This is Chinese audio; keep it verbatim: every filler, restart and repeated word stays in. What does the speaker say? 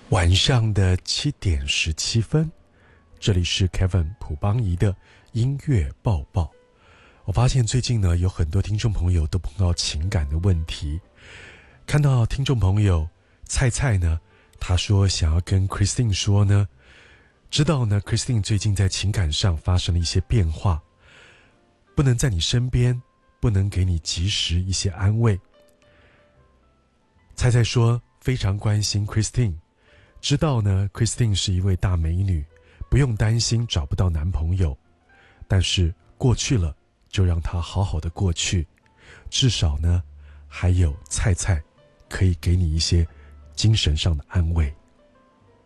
晚上的七点十七分，这里是 Kevin 朴邦仪的音乐报报。我发现最近呢，有很多听众朋友都碰到情感的问题。看到听众朋友菜菜呢，他说想要跟 Christine 说呢，知道呢 Christine 最近在情感上发生了一些变化，不能在你身边，不能给你及时一些安慰。菜菜说非常关心 Christine， 知道呢 Christine 是一位大美女，不用担心找不到男朋友，但是过去了就让她好好的过去，至少呢还有菜菜可以给你一些精神上的安慰。